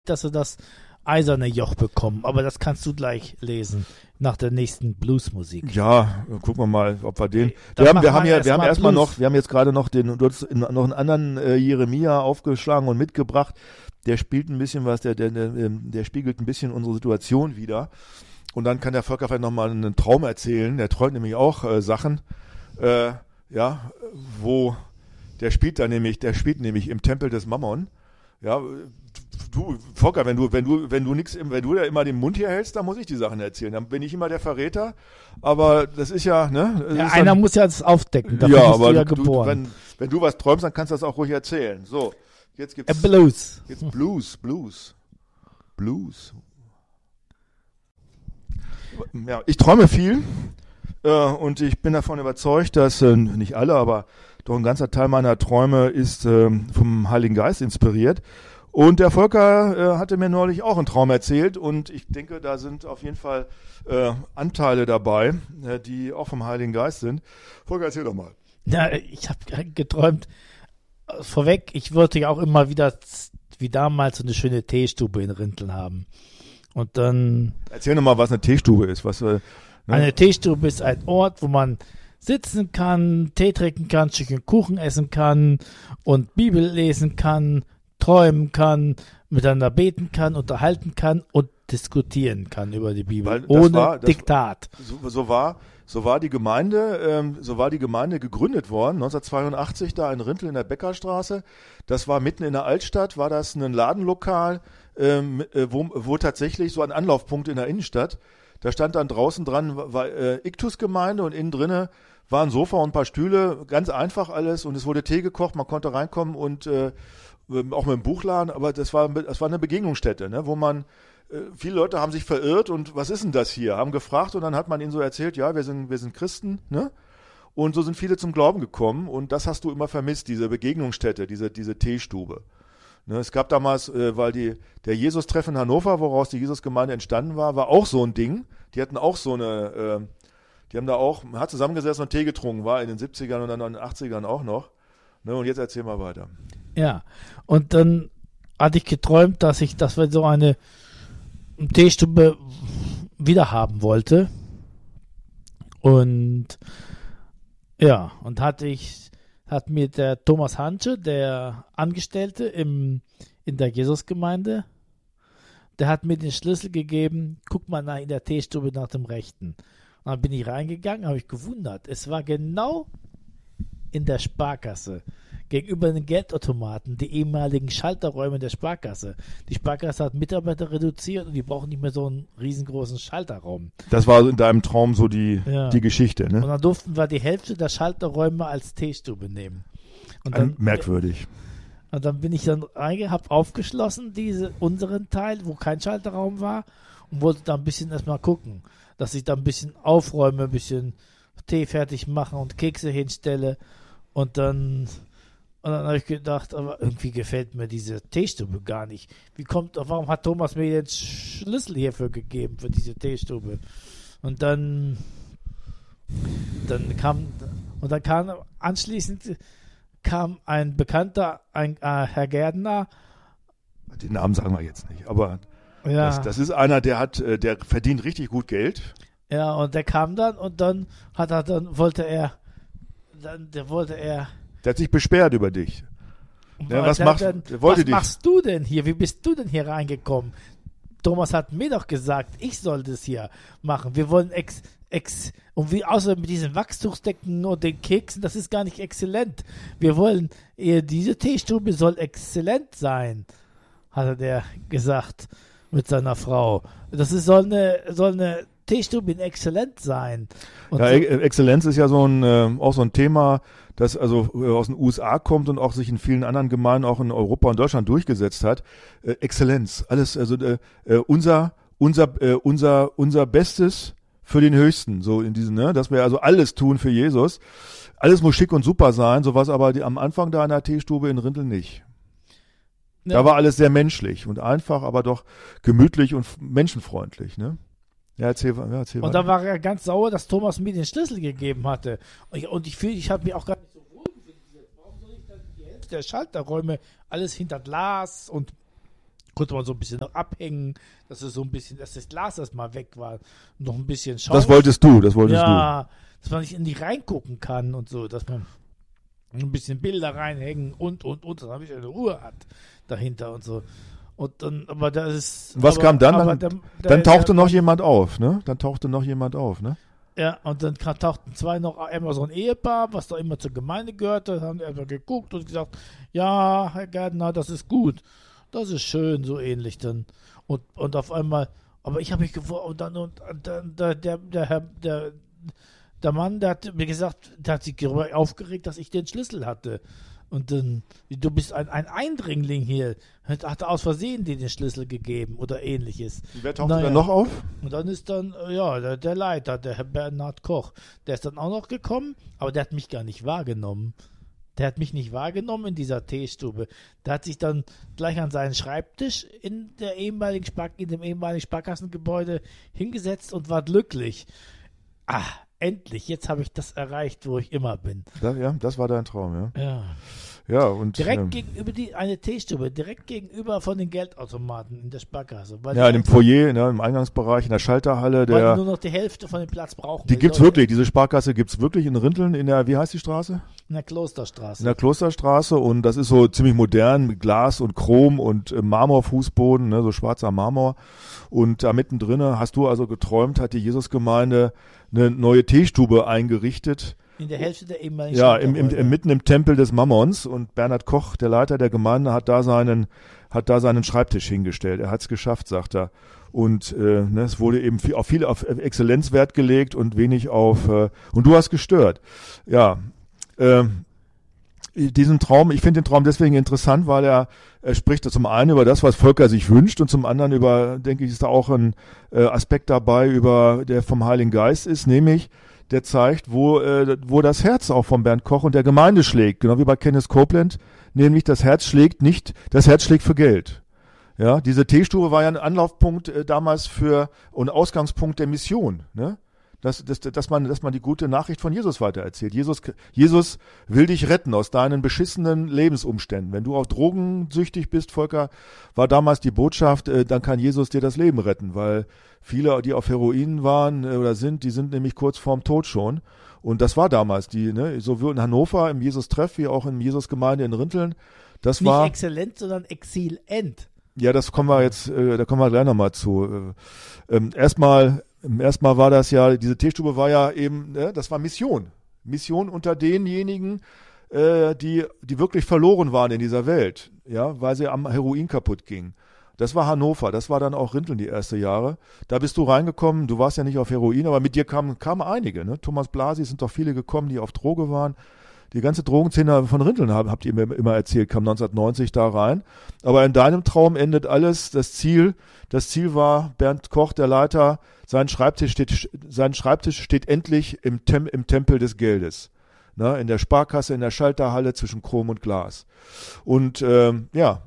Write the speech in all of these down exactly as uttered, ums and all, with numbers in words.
dass sie das eiserne Joch bekommen. Aber das kannst du gleich lesen nach der nächsten Bluesmusik. Ja, gucken wir mal, ob wir den. Dann Wir haben, machen wir haben wir ja, erst wir haben mal erstmal Blues. noch, wir haben jetzt gerade noch den, du hast noch einen anderen äh, Jeremia aufgeschlagen und mitgebracht. Der spielt ein bisschen was, der, der, der, der spiegelt ein bisschen unsere Situation wider. Und dann kann der Volker vielleicht nochmal einen Traum erzählen. Der träumt nämlich auch äh, Sachen, äh, ja, wo der spielt da nämlich, der spielt nämlich im Tempel des Mammon. Ja, du, Volker, wenn du, wenn du, wenn du nix, wenn du da immer den Mund hier hältst, dann muss ich die Sachen erzählen. Dann bin ich immer der Verräter. Aber das ist ja, ne? Ja, ist einer dann, muss ja das aufdecken. Dafür ja, bist aber du ja du, geboren. du, wenn, wenn du was träumst, dann kannst du das auch ruhig erzählen. So, jetzt A gibt's Blues. jetzt Blues, Blues, Blues. Ja, ich träume viel äh, und ich bin davon überzeugt, dass äh, nicht alle, aber doch ein ganzer Teil meiner Träume ist äh, vom Heiligen Geist inspiriert. Und der Volker äh, hatte mir neulich auch einen Traum erzählt und ich denke, da sind auf jeden Fall äh, Anteile dabei, äh, die auch vom Heiligen Geist sind. Volker, erzähl doch mal. Ja, ich habe geträumt, äh, vorweg, ich wollte ja auch immer wieder, wie damals, so eine schöne Teestube in Rinteln haben. Und dann... Erzähl doch mal, was eine Teestube ist. Was, äh, ne? Eine Teestube ist ein Ort, wo man sitzen kann, Tee trinken kann, ein Stückchen Kuchen essen kann und Bibel lesen kann, träumen kann, miteinander beten kann, unterhalten kann und diskutieren kann über die Bibel, Weil das ohne war- das- Diktat. So, so war so war die Gemeinde ähm, so war die Gemeinde gegründet worden neunzehnhundertzweiundachtzig da in Rintel in der Bäckerstraße. Das war mitten in der Altstadt, war das ein Ladenlokal, ähm, äh, wo, wo tatsächlich so ein Anlaufpunkt in der Innenstadt. Da stand dann draußen dran war, war äh, Iktus-Gemeinde und innen drinne war ein Sofa und ein paar Stühle, ganz einfach alles und es wurde Tee gekocht, man konnte reinkommen und äh, auch mit dem Buchladen, aber das war das war eine Begegnungsstätte, ne, wo man viele Leute haben sich verirrt und was ist denn das hier? Haben gefragt und dann hat man ihnen so erzählt, ja, wir sind, wir sind Christen, ne? Und so sind viele zum Glauben gekommen und das hast du immer vermisst, diese Begegnungsstätte, diese, diese Teestube. Ne? Es gab damals, äh, weil die, der Jesus-Treff in Hannover, woraus die Jesus-Gemeinde entstanden war, war auch so ein Ding. Die hatten auch so eine, äh, die haben da auch, man hat zusammengesessen und Tee getrunken, war in den siebzigern und dann in den achtzigern auch noch. Ne? Und jetzt erzähl mal weiter. Ja, und dann hatte ich geträumt, dass ich, dass wir so eine Teestube wieder haben wollte. Und ja, und hatte ich, hat mir der Thomas Hantsche, der Angestellte im, in der Jesusgemeinde, der hat mir den Schlüssel gegeben, guck mal nach in der Teestube nach dem Rechten. Und dann bin ich reingegangen, habe ich gewundert. Es war genau in der Sparkasse. Gegenüber den Geldautomaten, die ehemaligen Schalterräume der Sparkasse. Die Sparkasse hat Mitarbeiter reduziert und die brauchen nicht mehr so einen riesengroßen Schalterraum. Das war in deinem Traum so die, Ja. die Geschichte, Und ne? dann durften wir die Hälfte der Schalterräume als Teestube nehmen. Und Ein, dann, merkwürdig. und dann bin ich dann reingegangen, habe aufgeschlossen, diese, unseren Teil, wo kein Schalterraum war und wollte da ein bisschen erstmal gucken, dass ich da ein bisschen aufräume, ein bisschen Tee fertig mache und Kekse hinstelle und dann... Und dann habe ich gedacht, aber irgendwie gefällt mir diese Teestube gar nicht. Wie kommt, warum hat Thomas mir jetzt Schlüssel hierfür gegeben, für diese Teestube? Und dann, dann kam, und dann kam anschließend kam ein Bekannter, ein äh, Herr Gärtner. Den Namen sagen wir jetzt nicht, aber Ja, das, das ist einer, der hat, äh, der verdient richtig gut Geld. ja, und der kam dann und dann hat er, dann wollte er, dann, der wollte er, Der hat sich beschwert über dich. Ja, was dann, macht- dann, der wollte was dich- machst du denn hier? Wie bist du denn hier reingekommen? Thomas hat mir doch gesagt, ich soll das hier machen. Wir wollen ex, ex, und wie außer mit diesen Wachstuchsdecken und den Keksen, das ist gar nicht exzellent. Wir wollen, eh, diese Teestube soll exzellent sein, hatte der gesagt mit seiner Frau. Das ist, soll eine, soll eine Teestube in exzellent sein. Und Ja, so, E- Exzellenz ist ja so ein, äh, auch so ein Thema, das also äh, aus den U S A kommt und auch sich in vielen anderen Gemeinden auch in Europa und Deutschland durchgesetzt hat. Äh, Exzellenz, alles, also äh, äh, unser, unser, äh, unser, unser Bestes für den Höchsten, so in diesem, ne, dass wir also alles tun für Jesus. Alles muss schick und super sein, so was aber die, am Anfang da in der Teestube in Rintel nicht. ja, Da war alles sehr menschlich und einfach, aber doch gemütlich und f- menschenfreundlich, ne? Ja, erzähl, ja, erzähl Und weiter. dann war er ganz sauer, dass Thomas mir den Schlüssel gegeben hatte. Und ich, und ich fühle, ich habe mich auch gar nicht so wohl gefühlt. Warum soll ich dann die Hälfte der Schalterräume alles hinter Glas und konnte man so ein bisschen noch abhängen, dass es so ein bisschen, dass das Glas erstmal weg war, noch ein bisschen schauen. Das wolltest du, das wolltest ja, du. Dass man nicht in die reingucken kann und so, dass man ein bisschen Bilder reinhängen und, und, und, dass man ein bisschen eine Ruhe hat dahinter und so. Und dann, aber das ist... Was aber, kam dann? Dann, der, dann der, tauchte der, noch jemand auf, ne? Dann tauchte noch jemand auf, ne? Ja, und dann tauchten zwei noch, einmal so ein Ehepaar, was da immer zur Gemeinde gehörte, haben einfach geguckt und gesagt, ja, Herr Gärtner, das ist gut, das ist schön, so ähnlich dann. Und, und auf einmal, aber ich habe mich gefragt, und dann, und dann, der, der, der Herr, der, der Mann, der hat mir gesagt, der hat sich darüber aufgeregt, dass ich den Schlüssel hatte. Und dann, du bist ein, ein Eindringling hier. Hat, hat aus Versehen dir den Schlüssel gegeben oder ähnliches. Wer tauchte naja. dann noch auf? Und dann ist dann, ja, der, der Leiter, der Herr Bernhard Koch, der ist dann auch noch gekommen, aber der hat mich gar nicht wahrgenommen. Der hat mich nicht wahrgenommen in dieser Teestube. Der hat sich dann gleich an seinen Schreibtisch in, der ehemaligen Spark- in dem ehemaligen Sparkassengebäude hingesetzt und war glücklich. Ah, endlich, jetzt habe ich das erreicht, wo ich immer bin. Da, ja, das war dein Traum, ja. Ja. Ja, und, direkt ähm, gegenüber die, eine Teestube, direkt gegenüber von den Geldautomaten in der Sparkasse. Weil ja, in dem Foyer, ne, im Eingangsbereich, in der Schalterhalle. Der, weil die nur noch die Hälfte von dem Platz brauchen. Die gibt's Leute. wirklich, diese Sparkasse gibt's wirklich in Rinteln, in der, wie heißt die Straße? In der Klosterstraße. In der Klosterstraße, und das ist so ziemlich modern mit Glas und Chrom und äh, Marmorfußboden, ne, so schwarzer Marmor. Und da mittendrin hast du also geträumt, hat die Jesusgemeinde eine neue Teestube eingerichtet. In der Hälfte der ehemaligen Ja, im, im, im, mitten im Tempel des Mammons, und Bernhard Koch, der Leiter der Gemeinde, hat da seinen, hat da seinen Schreibtisch hingestellt. Er hat's geschafft, sagt er. Und äh, ne, es wurde eben viel, auf viel auf Exzellenz Wert gelegt und wenig auf äh, und du hast gestört. Ja, äh, diesen Traum, ich finde den Traum deswegen interessant, weil er, er spricht zum einen über das, was Volker sich wünscht, und zum anderen über, denke ich, ist da auch ein äh, Aspekt dabei, über der vom Heiligen Geist ist, nämlich der zeigt, wo, äh, wo das Herz auch von Bernd Koch und der Gemeinde schlägt, genau wie bei Kenneth Copeland, nämlich das Herz schlägt nicht, das Herz schlägt für Geld. Ja, diese Teestube war ja ein Anlaufpunkt äh, damals für und Ausgangspunkt der Mission, ne? Dass, dass, dass, man, dass man die gute Nachricht von Jesus weitererzählt. Jesus, Jesus will dich retten aus deinen beschissenen Lebensumständen. Wenn du auch drogensüchtig bist, Volker, war damals die Botschaft, äh, dann kann Jesus dir das Leben retten, weil viele, die auf Heroin waren äh, oder sind, die sind nämlich kurz vorm Tod schon. Und das war damals die, ne, so wie in Hannover im Jesus-Treff, wie auch in Jesus-Gemeinde in Rinteln. Das Nicht war exzellent, sondern exzellent. Ja, das kommen wir jetzt, äh, da kommen wir gleich nochmal zu. Äh, ähm, erstmal, erstmal war das ja, diese Teestube war ja eben, ne, das war Mission. Mission unter denjenigen, äh, die, die wirklich verloren waren in dieser Welt, ja, weil sie am Heroin kaputt gingen. Das war Hannover, das war dann auch Rinteln die ersten Jahre. Da bist du reingekommen, du warst ja nicht auf Heroin, aber mit dir kamen, kamen einige, ne? Thomas Blasi, sind doch viele gekommen, die auf Droge waren. Die ganze Drogenszene von Rinteln habt, habt ihr mir immer erzählt, kam neunzehnhundertneunzig da rein. Aber in deinem Traum endet alles. Das Ziel, das Ziel war, Bernd Koch, der Leiter, sein Schreibtisch steht, sein Schreibtisch steht endlich im, Tem, im Tempel des Geldes. Na, in der Sparkasse, in der Schalterhalle zwischen Chrom und Glas. Und ähm, ja,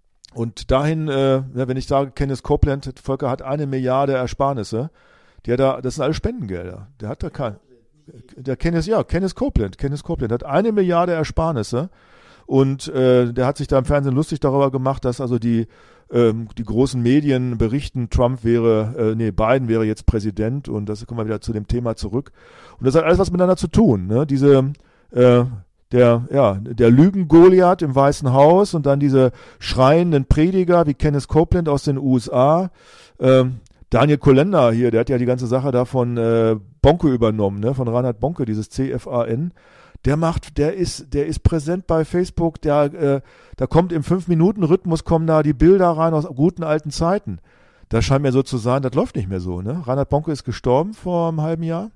und dahin, äh, wenn ich sage, Kenneth Copeland, Volker hat eine Milliarde Ersparnisse, die hat da, das sind alle Spendengelder. Der hat da kein. Der Kenneth, ja, Kenneth Copeland, Kenneth Copeland hat eine Milliarde Ersparnisse, und äh, der hat sich da im Fernsehen lustig darüber gemacht, dass also die ähm, die großen Medien berichten, Trump wäre, äh, nee, Biden wäre jetzt Präsident, und das kommen wir wieder zu dem Thema zurück. Und das hat alles was miteinander zu tun, ne? Diese äh, der ja der Lügen-Goliath im Weißen Haus und dann diese schreienden Prediger wie Kenneth Copeland aus den U S A. Ähm, Daniel Kolender hier, der hat ja die ganze Sache da von äh, Bonke übernommen, ne, von Reinhard Bonke, dieses C F A N. Der macht, der ist, der ist präsent bei Facebook, der, äh, da kommt im fünf Minuten Rhythmus, kommen da die Bilder rein aus guten alten Zeiten. Das scheint mir so zu sein, das läuft nicht mehr so, ne? Reinhard Bonke ist gestorben vor einem halben Jahr.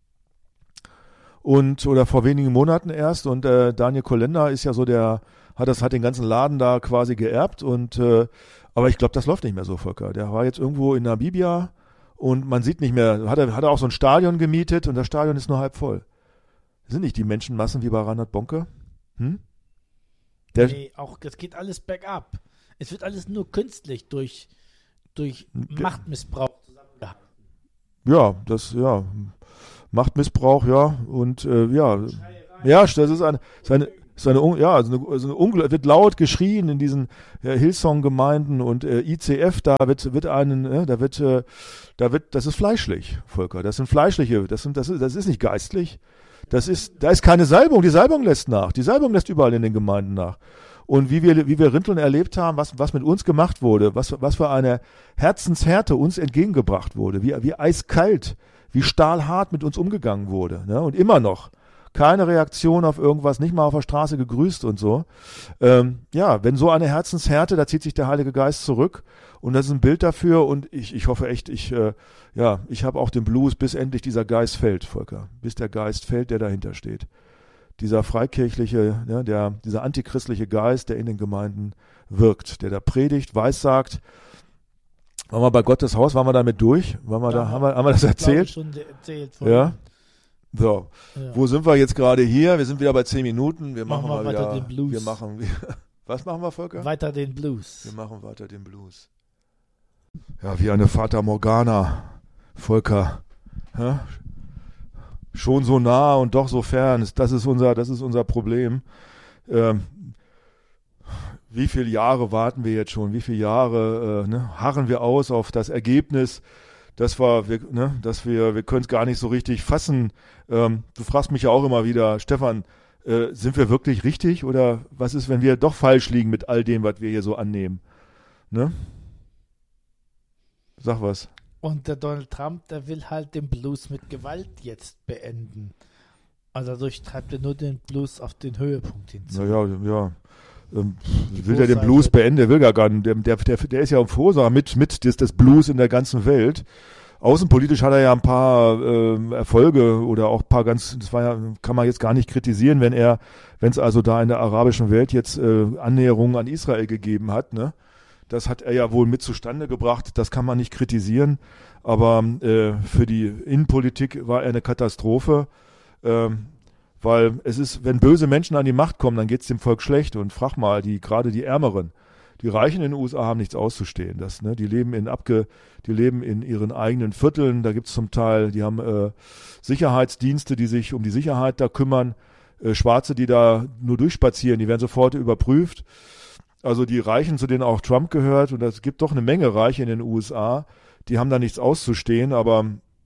Und, oder vor wenigen Monaten erst, und äh, Daniel Kolender ist ja so der, hat das, hat den ganzen Laden da quasi geerbt, und äh, aber ich glaube, das läuft nicht mehr so, Volker. Der war jetzt irgendwo in Namibia, und man sieht nicht mehr, hat er, hat er auch so ein Stadion gemietet, und das Stadion ist nur halb voll. Das sind nicht die Menschenmassen wie bei Reinhard Bonke? Hm? Der, nee, auch, das geht alles bergab. Es wird alles nur künstlich durch, durch der, Machtmissbrauch zusammengehalten. Ja, das, ja, Machtmissbrauch, ja, und äh, ja, ja, das ist eine, seine, Ist eine, ja, also eine, also eine Ungl- wird laut geschrien in diesen ja, Hillsong-Gemeinden und äh, I C F, da wird, wird einen, äh, da wird, äh, da wird, das ist fleischlich, Volker. Das sind fleischliche, das sind, das ist, das ist nicht geistlich. Das ist, da ist keine Salbung. Die Salbung lässt nach. Die Salbung lässt überall in den Gemeinden nach. Und wie wir, wie wir Rinteln erlebt haben, was, was mit uns gemacht wurde, was, was für eine Herzenshärte uns entgegengebracht wurde, wie, wie eiskalt, wie stahlhart mit uns umgegangen wurde, ne? Und immer noch. Keine Reaktion auf irgendwas, nicht mal auf der Straße gegrüßt und so. Ähm, ja, wenn so eine Herzenshärte, da zieht sich der Heilige Geist zurück und das ist ein Bild dafür und ich, ich hoffe echt, ich, äh, ja, ich habe auch den Blues, bis endlich dieser Geist fällt, Volker, bis der Geist fällt, der dahinter steht. Dieser freikirchliche, ja, der, dieser antichristliche Geist, der in den Gemeinden wirkt, der da predigt, weissagt. Waren wir bei Gottes Haus, waren wir damit durch? Waren wir Ja, da, haben wir, haben wir das erzählt? Schon erzählt von, Ja. So, ja. wo sind wir jetzt gerade hier? Wir sind wieder bei zehn Minuten. Wir machen, Machen wir mal weiter wieder. den Blues. Wir machen. Was machen wir, Volker? Weiter den Blues. Wir machen weiter den Blues. Ja, wie eine Fata Morgana, Volker. Ja? Schon so nah und doch so fern. Das ist unser, das ist unser Problem. Ähm, wie viele Jahre warten wir jetzt schon? Wie viele Jahre äh, ne, harren wir aus auf das Ergebnis? Das war, wir, ne, dass wir, wir können es gar nicht so richtig fassen. Ähm, du fragst mich ja auch immer wieder, Stefan, äh, sind wir wirklich richtig oder was ist, wenn wir doch falsch liegen mit all dem, was wir hier so annehmen? Ne? Sag was. Und der Donald Trump, der will halt den Blues mit Gewalt jetzt beenden. Also dadurch treibt er nur den Blues auf den Höhepunkt hinzu. Naja, ja. Ähm, Die will der den Bosseite. Blues beenden? Der will gar gar nicht. Der, der, der, der ist ja ein Vorsager mit, mit des, des Blues in der ganzen Welt. Außenpolitisch hat er ja ein paar ähm, Erfolge oder auch ein paar ganz, das war ja, kann man jetzt gar nicht kritisieren, wenn er, wenn es also da in der arabischen Welt jetzt äh, Annäherungen an Israel gegeben hat, ne? Das hat er ja wohl mit zustande gebracht, das kann man nicht kritisieren, aber äh, für die Innenpolitik war er eine Katastrophe, ähm, weil es ist, wenn böse Menschen an die Macht kommen, dann geht es dem Volk schlecht und frag mal, die gerade die Ärmeren, die Reichen in den U S A haben nichts auszustehen, das, ne, die leben in abge, die leben in ihren eigenen Vierteln, da gibt es zum Teil, die haben äh, Sicherheitsdienste, die sich um die Sicherheit da kümmern, äh, Schwarze, die da nur durchspazieren, die werden sofort überprüft. Also die Reichen, zu denen auch Trump gehört, und es gibt doch eine Menge Reiche in den U S A, die haben da nichts auszustehen, aber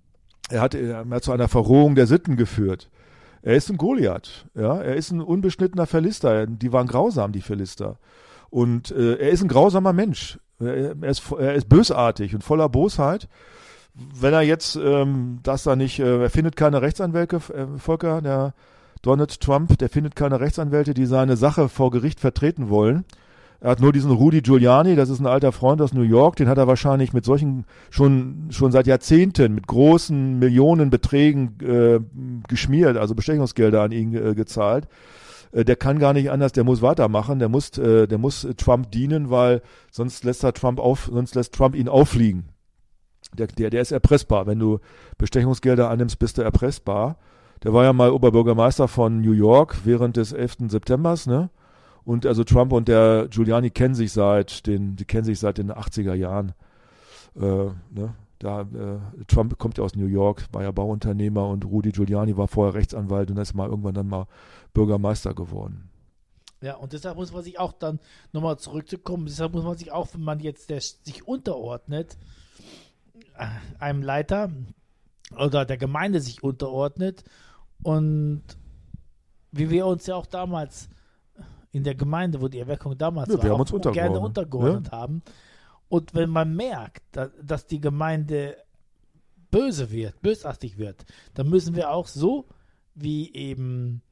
er hat, er hat zu einer Verrohung der Sitten geführt. Er ist ein Goliath, ja, er ist ein unbeschnittener Philister, die waren grausam, die Philister. Und äh, er ist ein grausamer Mensch, er, er, ist, er ist bösartig und voller Bosheit. Wenn er jetzt ähm, das da nicht, äh, er findet keine Rechtsanwälte, äh, Volker, der Donald Trump, der findet keine Rechtsanwälte, die seine Sache vor Gericht vertreten wollen. Er hat nur diesen Rudy Giuliani, das ist ein alter Freund aus New York, den hat er wahrscheinlich mit solchen schon schon seit Jahrzehnten mit großen Millionenbeträgen äh, geschmiert, also Bestechungsgelder an ihn äh, gezahlt. Äh, der kann gar nicht anders, der muss weitermachen, der muss äh, der muss Trump dienen, weil sonst lässt er Trump auf, sonst lässt Trump ihn auffliegen. Der der der ist erpressbar, wenn du Bestechungsgelder annimmst, bist du erpressbar. Der war ja mal Oberbürgermeister von New York während des elften Septembers, ne? Und also Trump und der Giuliani kennen sich seit den, die kennen sich seit den achtziger Jahren. Äh, ne? Da, äh, Trump kommt ja aus New York, war ja Bauunternehmer und Rudy Giuliani war vorher Rechtsanwalt und ist mal irgendwann dann mal Bürgermeister geworden. Ja, und deshalb muss man sich auch dann nochmal zurückzukommen, deshalb muss man sich auch, wenn man jetzt der, sich unterordnet, einem Leiter oder der Gemeinde sich unterordnet und wie wir uns ja auch damals in der Gemeinde, wo die Erweckung damals ja, war, wir haben auch uns gerne untergeordnet, untergeordnet ja. haben. Und wenn man merkt, da, dass die Gemeinde böse wird, bösartig wird, dann müssen wir auch so, wie eben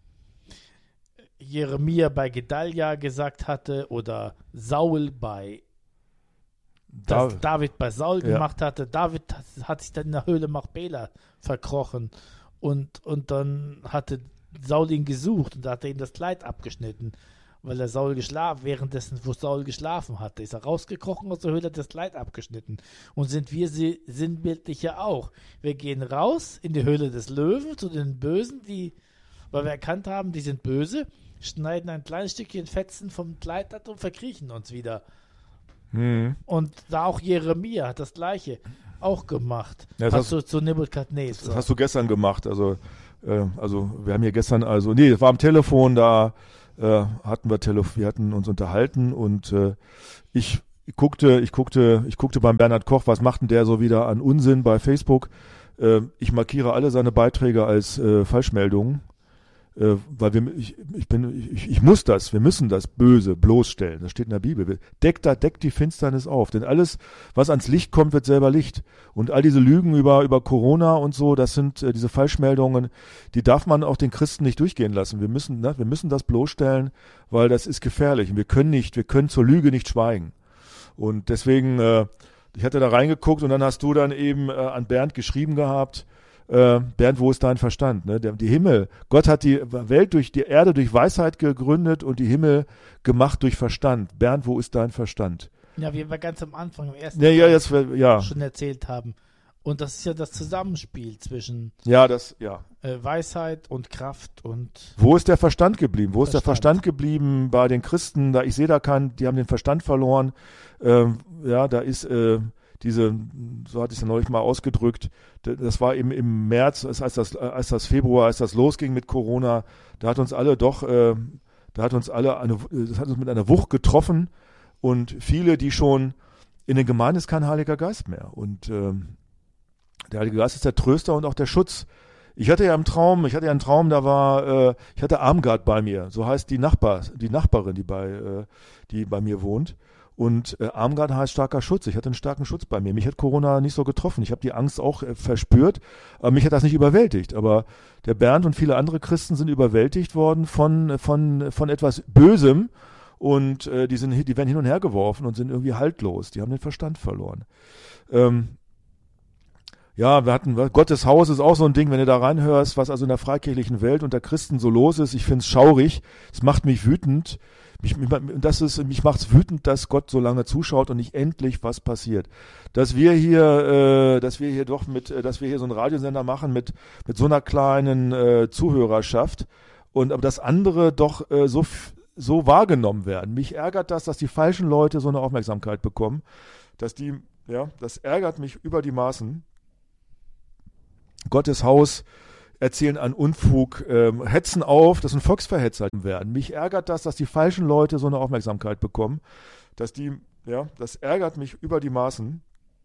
Jeremia bei Gedalia gesagt hatte oder Saul bei das Da- David bei Saul Ja. gemacht hatte. David hat, hat sich dann in der Höhle Machpela verkrochen und, und dann hatte Saul ihn gesucht und da hat er ihm das Kleid abgeschnitten, weil er Saul geschlafen, währenddessen, wo Saul geschlafen hatte, ist er rausgekrochen aus der Höhle, hat das Kleid abgeschnitten. Und sind wir sie- sinnbildlich ja auch. Wir gehen raus in die Höhle des Löwen zu den Bösen, die, weil wir erkannt haben, die sind böse, schneiden ein kleines Stückchen Fetzen vom Kleid ab und verkriechen uns wieder. Hm. Und da auch Jeremia hat das Gleiche auch gemacht. Ja, das Hast hast- du zu Nebukadnezar. Das hast du gestern gemacht. Also, äh, also wir haben hier gestern, also, nee, es war am Telefon, da äh, hatten wir Telef- wir hatten uns unterhalten und äh, ich guckte, ich guckte, ich guckte beim Bernhard Koch, was macht denn der so wieder an Unsinn bei Facebook? Äh, ich markiere alle seine Beiträge als äh, Falschmeldungen. Äh, weil wir, ich, ich bin, ich, ich muss das, wir müssen das Böse bloßstellen. Das steht in der Bibel. Deckt da, deckt die Finsternis auf. Denn alles, was ans Licht kommt, wird selber Licht. Und all diese Lügen über, über Corona und so, das sind äh, diese Falschmeldungen, die darf man auch den Christen nicht durchgehen lassen. Wir müssen, ne, wir müssen das bloßstellen, weil das ist gefährlich. Und wir können nicht, wir können zur Lüge nicht schweigen. Und deswegen, äh, ich hatte da reingeguckt und dann hast du dann eben äh, an Bernd geschrieben gehabt, Äh, Bernd, wo ist dein Verstand? Ne? Der, die Himmel, Gott hat die Welt durch die Erde durch Weisheit gegründet und die Himmel gemacht durch Verstand. Bernd, wo ist dein Verstand? Ja, wie wir ganz am Anfang im ersten ja, ja, jetzt, ja. schon erzählt haben. Und das ist ja das Zusammenspiel zwischen ja, das, ja. äh, Weisheit und Kraft und Wo ist der Verstand geblieben? Wo Verstand. ist der Verstand geblieben bei den Christen? Da ich sehe da keinen, die haben den Verstand verloren. Ähm, ja, da ist äh, diese, so hatte ich es ja neulich mal ausgedrückt, das war eben im März, als das, als das Februar, als das losging mit Corona, da hat uns alle doch, äh, da hat uns alle, eine, das hat uns mit einer Wucht getroffen und viele, die schon in den Gemeinden ist kein Heiliger Geist mehr und äh, der Heilige Geist ist der Tröster und auch der Schutz. Ich hatte ja einen Traum, ich hatte ja einen Traum, da war, äh, ich hatte Armgard bei mir, so heißt die Nachbar, die Nachbarin, die bei, äh, die bei mir wohnt. Und äh, Armgard heißt starker Schutz. Ich hatte einen starken Schutz bei mir. Mich hat Corona nicht so getroffen. Ich habe die Angst auch äh, verspürt, aber mich hat das nicht überwältigt. Aber der Bernd und viele andere Christen sind überwältigt worden von von von etwas Bösem und äh, die sind die werden hin und her geworfen und sind irgendwie haltlos. Die haben den Verstand verloren. Ähm, ja, wir hatten Gottes Haus ist auch so ein Ding, wenn du da reinhörst, was also in der freikirchlichen Welt unter Christen so los ist. Ich finde es schaurig. Es macht mich wütend. Mich, mich, das ist, mich macht's wütend, dass Gott so lange zuschaut und nicht endlich was passiert. Dass wir hier, äh, dass wir hier doch mit, äh, dass wir hier so einen Radiosender machen mit mit so einer kleinen äh, Zuhörerschaft und aber dass andere doch äh, so so wahrgenommen werden. Mich ärgert das, dass die falschen Leute so eine Aufmerksamkeit bekommen, dass die, ja, das ärgert mich über die Maßen. Gottes Haus erzählen an Unfug, ähm, hetzen auf, dass ein Volksverhetzer werden. Mich ärgert das, dass die falschen Leute so eine Aufmerksamkeit bekommen, dass die, ja, das ärgert mich über die Maßen.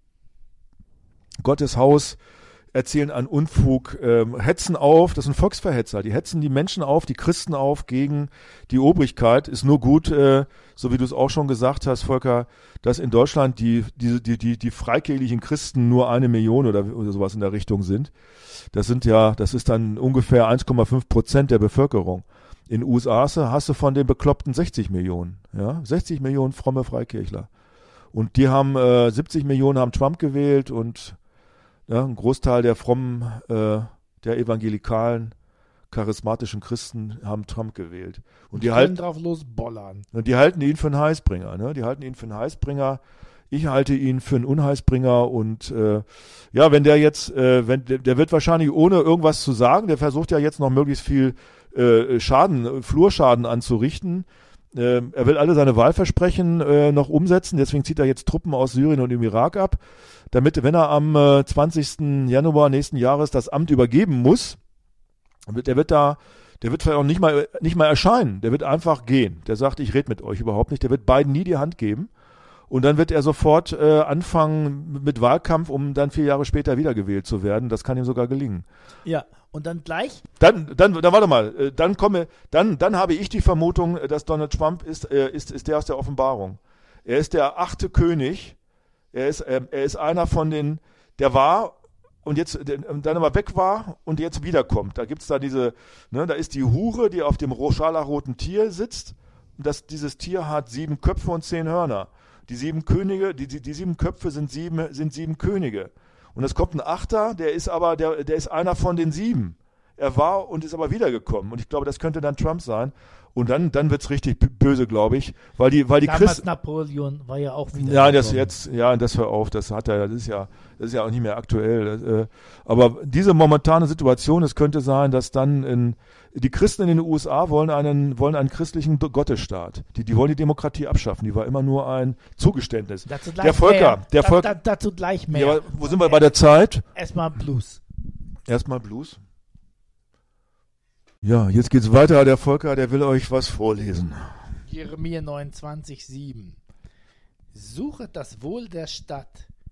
Gottes Haus erzählen an Unfug, ähm, hetzen auf, das sind Volksverhetzer, die hetzen die Menschen auf, die Christen auf gegen die Obrigkeit. Ist nur gut, äh, so wie du es auch schon gesagt hast, Volker, dass in Deutschland die, die, die, die, die freikirchlichen Christen nur eine Million oder, oder sowas in der Richtung sind. Das sind ja, das ist dann ungefähr eins Komma fünf Prozent der Bevölkerung. In den U S A hast du von den Bekloppten sechzig Millionen, ja, sechzig Millionen fromme Freikirchler. Und die haben, äh, siebzig Millionen haben Trump gewählt und ja, ein Großteil der frommen, äh, der evangelikalen, charismatischen Christen haben Trump gewählt. Und die, die halten drauf losbollern. Und die halten ihn für einen Heißbringer, ne? Die halten ihn für einen Heißbringer. Ich halte ihn für einen Unheilsbringer und äh, ja, wenn der jetzt, äh, wenn der, der wird wahrscheinlich ohne irgendwas zu sagen, der versucht ja jetzt noch möglichst viel äh, Schaden, Flurschaden anzurichten. Äh, er will alle seine Wahlversprechen äh, noch umsetzen, deswegen zieht er jetzt Truppen aus Syrien und dem Irak ab, damit, wenn er am äh, zwanzigsten Januar nächsten Jahres das Amt übergeben muss, der wird da, der wird vielleicht auch nicht mal, nicht mal erscheinen, der wird einfach gehen. Der sagt, ich rede mit euch überhaupt nicht, der wird beiden nie die Hand geben. Und dann wird er sofort äh, anfangen mit Wahlkampf, um dann vier Jahre später wiedergewählt zu werden. Das kann ihm sogar gelingen. Ja, und dann gleich? Dann, dann, dann warte mal. Äh, dann komme, dann, dann habe ich die Vermutung, dass Donald Trump ist, äh, ist, ist der aus der Offenbarung. Er ist der achte König. Er ist, äh, er ist einer von den, der war und jetzt dann aber weg war und jetzt wiederkommt. Da gibt's da diese, ne, da ist die Hure, die auf dem scharlachroten Tier sitzt. Das, dieses Tier hat sieben Köpfe und zehn Hörner. Die sieben Könige, die, die, die sieben Köpfe sind sieben, sind sieben Könige. Und es kommt ein Achter, der ist aber, der, der ist einer von den sieben. Er war und ist aber wiedergekommen. Und ich glaube, das könnte dann Trump sein. Und dann, dann wird's richtig böse, glaube ich, weil die, weil die Damals Christen. Napoleon war ja auch wieder. Ja, das jetzt, ja, das hör auf, das hat er, das ist ja, das ist ja auch nicht mehr aktuell. Aber diese momentane Situation, es könnte sein, dass dann in, die Christen in den U S A wollen einen, wollen einen christlichen Gottesstaat. Die, die wollen die Demokratie abschaffen. Die war immer nur ein Zugeständnis. Der Volker, mehr. der da, Volker. Da, dazu gleich mehr. Ja, wo sind wir bei der Zeit? Erstmal Blues. Erstmal Blues. Ja, jetzt geht's weiter. Der Volker, der will euch was vorlesen. Jeremia neunundzwanzig, sieben. Suchet das Wohl der Stadt,